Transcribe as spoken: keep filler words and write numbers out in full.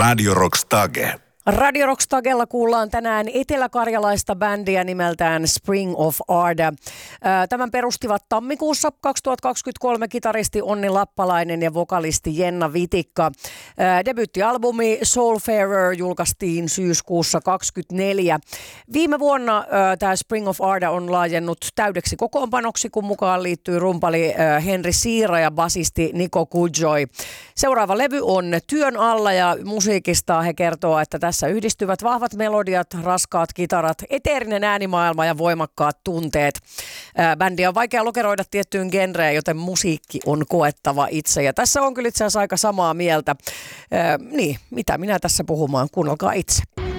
Radio Rockstage. Radio Rockstagella kuullaan tänään eteläkarjalaista bändiä nimeltään Spring of Arda. Tämän perustivat tammikuussa kaksituhattakaksikymmentäkolme kitaristi Onni Lappalainen ja vokalisti Jenna Vitikka. Debyyttialbumi Soulfarer julkaistiin syyskuussa kaksikymmentäneljä. Viime vuonna tämä Spring of Arda on laajennut täydeksi kokoonpanoksi, kun mukaan liittyy rumpali Henri Siira ja basisti Niko Kudjoy. Seuraava levy on työn alla ja musiikista he kertoo, että tässä yhdistyvät vahvat melodiat, raskaat kitarat, eteerinen äänimaailma ja voimakkaat tunteet. Bändiä on vaikea lokeroida tiettyyn genreen, joten musiikki on koettava itse. Ja tässä on kyllä itse asiassa aika samaa mieltä. Äh, niin, mitä minä tässä puhumaan, kuunnelkaa itse.